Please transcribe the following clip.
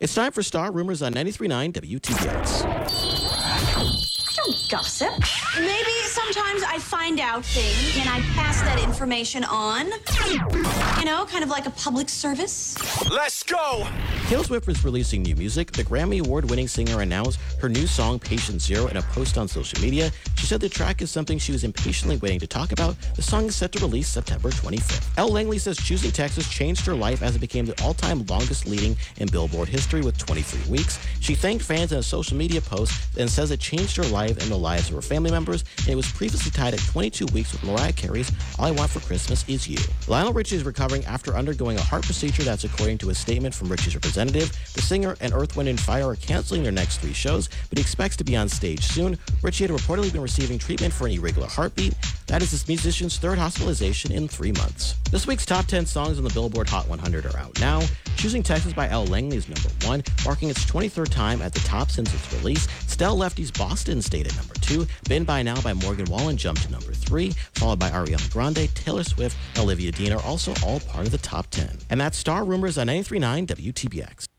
It's time for Star Rumors on 93.9 WTBX. I don't gossip. Maybe sometimes I find out things and I pass that information on. You know, kind of like a public service. Let's go! Taylor Swift is releasing new music. The Grammy Award-winning singer announced her new song, Patient Zero, in a post on social media. She said the track is something she was impatiently waiting to talk about. The song is set to release September 25th. Elle Langley says choosing Texas changed her life as it became the all-time longest leading in Billboard history with 23 weeks. She thanked fans in a social media post and says it changed her life and the lives of her family members, and it was previously tied at 22 weeks with Mariah Carey's All I Want for Christmas Is You. Lionel Richie is recovering after undergoing a heart procedure. That's according to a statement from Richie's representative. The singer and Earth, Wind & Fire are canceling their next 3 shows, but he expects to be on stage soon. Richie had reportedly been receiving treatment for an irregular heartbeat. That is this musician's 3rd hospitalization in 3 months. This week's top 10 songs on the Billboard Hot 100 are out now. Choosing Texas by Elle Langley is number 1, marking its 23rd time at the top since its release. Stell Lefty's Boston stayed at number 2. Been By Now by Morgan Wallen jumped to number 3, followed by Ariana Grande, Taylor Swift, and Olivia Dean are also all part of the top 10. And that's Star Rumors on 93.9 WTBX.